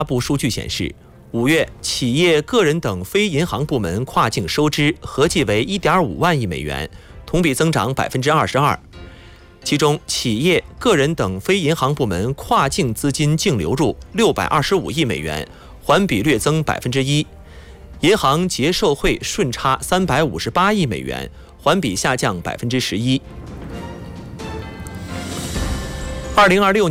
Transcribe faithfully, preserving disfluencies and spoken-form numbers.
布数据显示，五月企业、个人等非银行部门跨境收支合计为 一点五万亿美元，同比增长 百分之二十二。其中，企业、个人等非银行部门跨境资金净流入六百二十五亿美元，环比略增 百分之一。银行结售汇顺差三百五十八亿美元，环比下降 百分之十一。二零二六